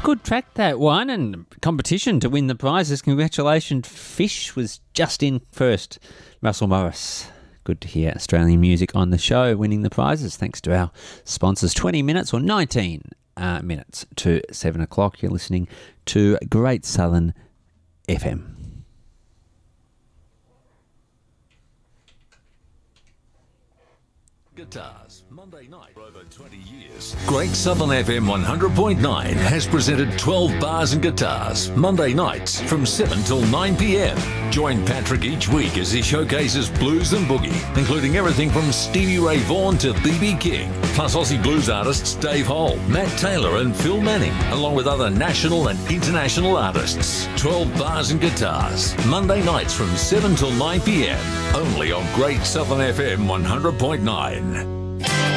Good track, that one, and competition to win the prizes. Congratulations, Fish was just in first. Russell Morris. Good to hear Australian music on the show, winning the prizes, thanks to our sponsors. 20 minutes or 19 minutes to 7 o'clock. You're listening to Great Southern FM. Guitars, Monday night for over 20 years. Great Southern FM 100.9 has presented 12 bars and guitars, Monday nights from 7 till 9 p.m. Join Patrick each week as he showcases blues and boogie, including everything from Stevie Ray Vaughan to B.B. King, plus Aussie blues artists Dave Hole, Matt Taylor and Phil Manning, along with other national and international artists. 12 bars and guitars, Monday nights from 7 till 9 p.m. Only on Great Southern FM 100.9.